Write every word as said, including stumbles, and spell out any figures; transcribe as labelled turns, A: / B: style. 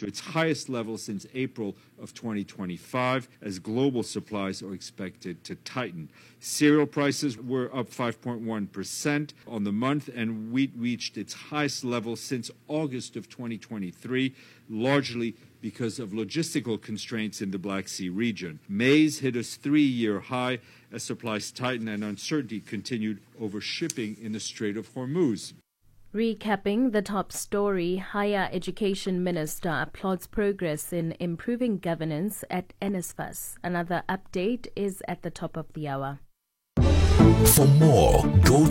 A: to its highest level since April of twenty twenty-five, as global supplies are expected to tighten. Cereal prices were up five point one percent on the month, and wheat reached its highest level since August of twenty twenty-three, largely because of logistical constraints in the Black Sea region. Maize hit a three-year high as supplies tightened and uncertainty continued over shipping in the Strait of Hormuz.
B: Recapping the top story, Higher Education Minister applauds progress in improving governance at NSFAS. Another update is at the top of the hour.
C: For more, go